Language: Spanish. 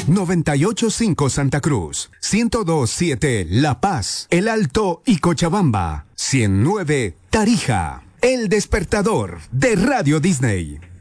98.5 Santa Cruz, 102.7 La Paz, El Alto y Cochabamba, 109 Tarija. El despertador de Radio Disney.